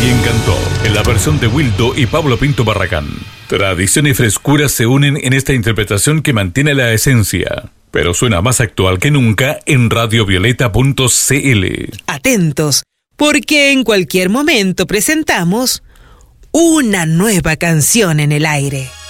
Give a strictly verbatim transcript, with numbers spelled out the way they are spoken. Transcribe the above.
Alguien cantó, en la versión de Wildo y Pablo Pinto Barragán. Tradición y frescura se unen en esta interpretación que mantiene la esencia, pero suena más actual que nunca en radio violeta punto c l. Atentos, porque en cualquier momento presentamos una nueva canción en el aire.